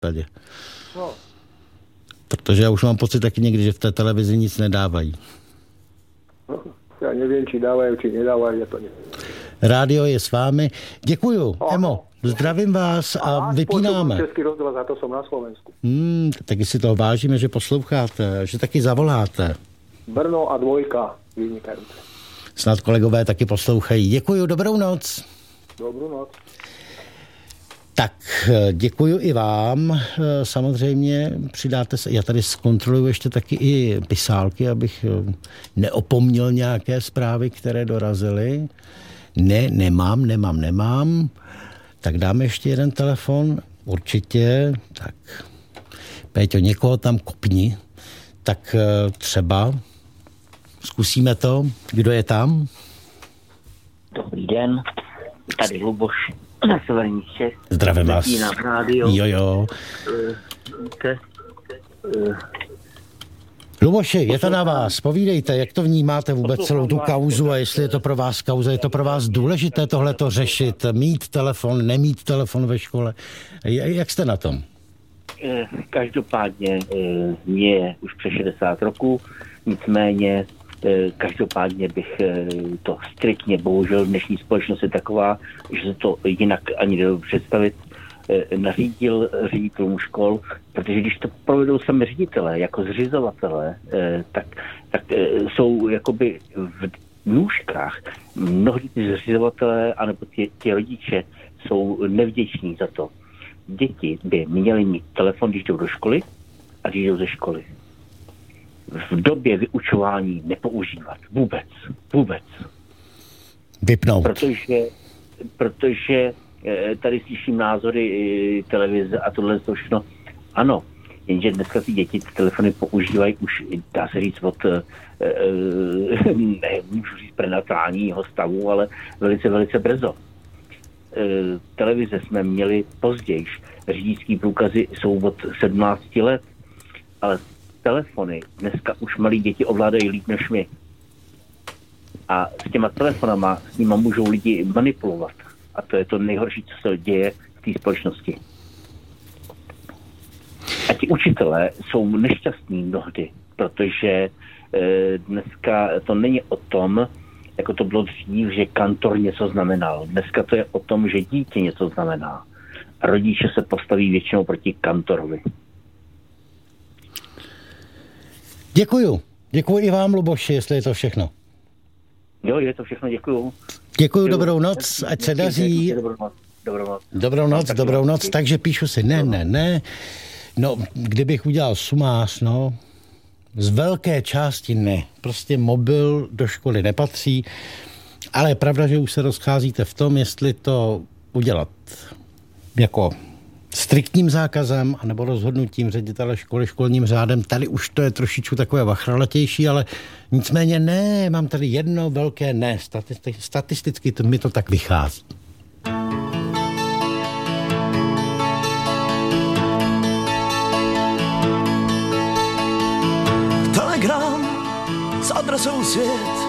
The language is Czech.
případě. No. Protože já už mám pocit taky někdy, že v té televizi nic nedávají. No, já nevím, či dávají, či nedávají, já to nevím. Rádio je s vámi. Děkuju, Emo. Zdravím vás a vypínáme. Český rozhlas, a to jsem na Slovensku. Taky si toho vážíme, že posloucháte, že taky zavoláte. Brno a dvojka, vynikajúce. Snad kolegové taky poslouchají. Děkuju, dobrou noc. Dobrou noc. Tak, děkuju i vám. Samozřejmě přidáte se. Já tady zkontroluji ještě taky i pisálky, abych neopomněl nějaké zprávy, které dorazily. Ne, nemám. Tak dáme ještě jeden telefon. Určitě. Tak, Péťo, někoho tam kopni. Tak třeba zkusíme to. Kdo je tam? Dobrý den. Tady Luboš na Severní Čech. Zdravím vás. Jo. Luboši, je to na vás. Povídejte, jak to vnímáte vůbec celou tu kauzu a jestli je to pro vás kauza, je to pro vás důležité tohleto řešit, mít telefon, nemít telefon ve škole. Jak jste na tom? Každopádně mě je už přes 60 roků, nicméně každopádně bych to striktně, bohužel dnešní společnost je taková, že se to jinak ani nedovedu představit, nařídil ředitelům škol, protože když to provedou sami ředitelé jako zřizovatelé, tak jsou jakoby v nůžkách. Mnohdy ty zřizovatelé anebo ti rodiče jsou nevděční za to. Děti by měly mít telefon, když jdou do školy a když jdou ze školy. V době vyučování nepoužívat. Vůbec. Vypnout. Protože tady slyším názory televize a tohle to všechno. Ano, jenže dneska ty děti ty telefony používají už, dá se říct, od nemůžu říct prenatálního stavu, ale velice brzo. Televize jsme měli později. Řidičský průkazy jsou od 17 let, ale telefony dneska už malí děti ovládají líp než my. A s těma telefonama, s nima můžou lidi manipulovat. A to je to nejhorší, co se děje v té společnosti. A ti učitelé jsou nešťastní mnohdy, protože dneska to není o tom, jako to bylo dřív, že kantor něco znamenal. Dneska to je o tom, že dítě něco znamená. A rodiče se postaví většinou proti kantorovi. Děkuju i vám, Luboši, jestli je to všechno. Jo, je to všechno, děkuju. Děkuju, dobrou noc, ať se daří. Dobrou noc, takže píšu si ne. No, kdybych udělal sumář, z velké části ne. Prostě mobil do školy nepatří, ale je pravda, že už se rozcházíte v tom, jestli to udělat jako striktním zákazem anebo rozhodnutím ředitele školy, školním řádem. Tady už to je trošičku takové vachralatější, ale nicméně ne, mám tady jedno velké ne. Statisticky mi to tak vychází. Telegram s adresou svět